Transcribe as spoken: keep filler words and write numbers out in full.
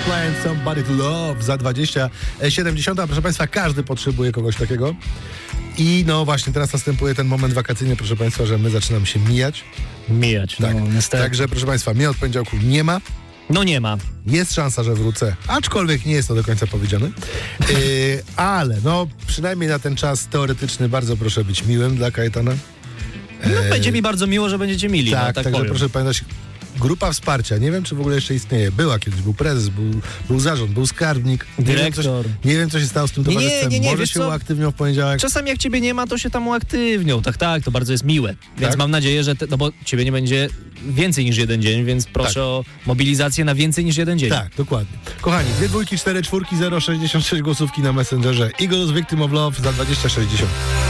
Plan, Somebody to Love za dwadzieścia siedemdziesiąt. Proszę Państwa, każdy potrzebuje kogoś takiego. I no właśnie, teraz następuje ten moment wakacyjny, proszę Państwa, że my zaczynamy się mijać. Mijać, Tak. no niestety. Także, proszę Państwa, mnie od poniedziałku nie ma. No nie ma. Jest szansa, że wrócę, aczkolwiek nie jest to do końca powiedziane. Yy, ale no przynajmniej na ten czas teoretyczny bardzo proszę być miłym dla Kajetana. No, będzie mi bardzo miło, że będziecie mili. Tak, no, tak także powiem. proszę pamiętać, grupa wsparcia, nie wiem, czy w ogóle jeszcze istnieje. Była kiedyś, był prezes, był, był zarząd, był skarbnik. Dyrektor. Nie wiem, coś, nie wiem, co się stało z tym Nie, nie, towarzystwem. nie, nie, Może wiesz się co? uaktywnią w poniedziałek. Czasami jak ciebie nie ma, to się tam uaktywnią. Tak, tak, to bardzo jest miłe. Więc Tak? mam nadzieję, że... Te, no bo ciebie nie będzie więcej niż jeden dzień, więc proszę Tak. o mobilizację na więcej niż jeden dzień. Tak, dokładnie. Kochani, dwie dwójki, cztery czwórki, zero sześćdziesiąt sześć głosówki na Messengerze. Eagles Victim of Love za dwadzieścia sześćdziesiąt.